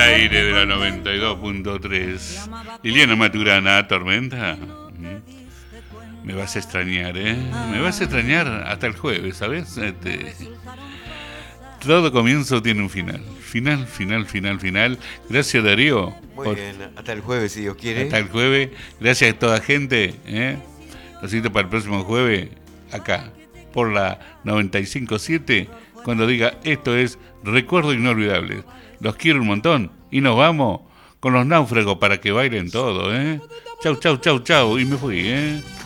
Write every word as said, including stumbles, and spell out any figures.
aire de la noventa y dos punto tres. Liliana Maturana, Tormenta. Me vas a extrañar, ¿eh? Me vas a extrañar hasta el jueves, ¿sabes? Este... Todo comienzo tiene un final. Final, final, final, final. Gracias, Darío. Muy por... bien, hasta el jueves, si Dios quiere. Hasta el jueves. Gracias a toda gente, ¿eh? Los cito para el próximo jueves, acá, por la noventa y cinco punto siete, cuando diga, esto es Recuerdos Inolvidables. Los quiero un montón. Y nos vamos con los náufragos para que bailen todo, ¿eh? Chau, chau, chau, chau. Y me fui, ¿eh?